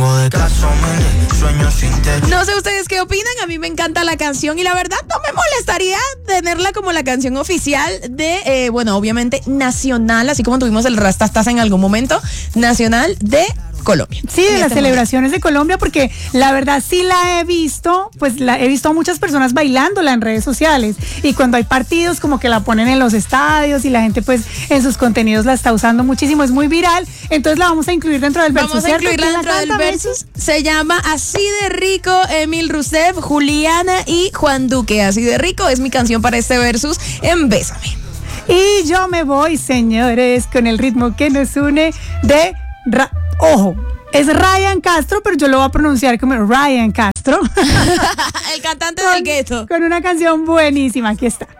vengo de caso, sueño sin techo. No sé ustedes qué opinan, a mí me encanta la canción y la verdad no me molestaría tenerla como la canción oficial de, bueno, obviamente nacional, así como tuvimos el Rastastas en algún momento, nacional de Colombia. Sí, de las celebraciones de Colombia, porque la verdad sí la he visto, pues he visto a muchas personas bailándola en redes sociales, y cuando hay partidos como que la ponen en los estadios y la gente pues en sus contenidos la está usando muchísimo, es muy viral, entonces la vamos a incluir dentro del versus. Vamos a incluirla dentro del versus. Se llama Así de Rico, Emil Rousseff, Juliana y Juan Duque. Así de Rico es mi canción para este versus en Bésame. Y yo me voy, señores, con el ritmo que nos une de ojo, es Ryan Castro, pero yo lo voy a pronunciar como Ryan Castro. El cantante del gueto. Con una canción buenísima, aquí está.